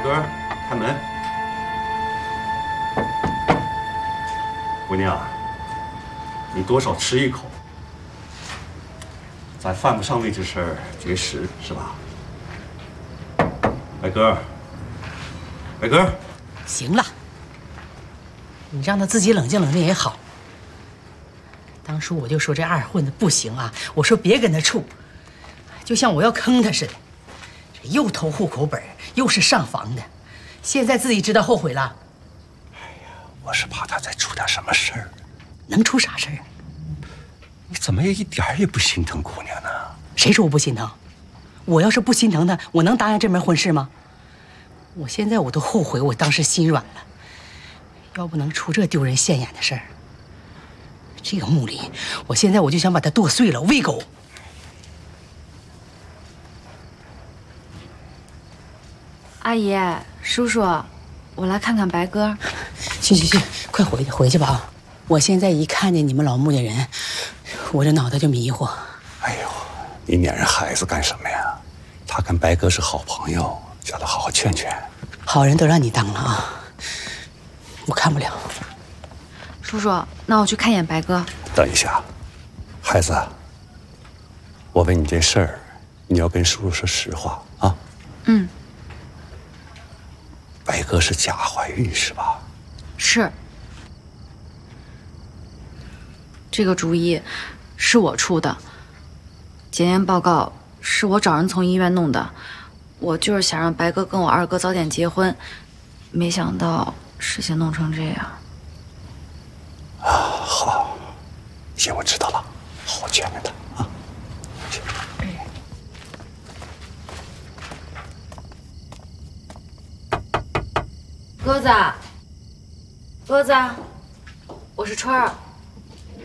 哥，开门。姑娘，你多少吃一口，咱犯不上为这事儿绝食，是吧？白哥，白哥， 行了，你让他自己冷静冷静也好。当初我就说这二混子不行啊，我说别跟他处，就像我要坑他似的，这又偷户口本，又是上访的，现在自己知道后悔了。 哎呀，我是怕他再出点什么事儿。 能出啥事儿？ 你怎么也一点也不心疼姑娘呢？ 谁说我不心疼？我要是不心疼他，我能答应这门婚事吗？我现在我都后悔我当时心软了，要不能出这丢人现眼的事儿。这个木林，我现在我就想把它剁碎了喂狗。 阿姨、叔叔，我来看看白哥。 去，快回去吧啊！我现在一看见你们老穆家人，我这脑袋就迷糊。 哎呦，你撵人孩子干什么呀？他跟白哥是好朋友，叫他好好劝劝。 好人都让你当了啊，我看不了。 叔叔，那我去看一眼白哥。 等一下，孩子，我问你这事儿，你要跟叔叔说实话啊。 嗯。 白哥是假怀孕是吧？ 是。这个主意是我出的，检验报告是我找人从医院弄的，我就是想让白哥跟我二哥早点结婚，没想到事情弄成这样。 好，行，我知道了，好好劝劝他啊。 鸽子，我是春儿。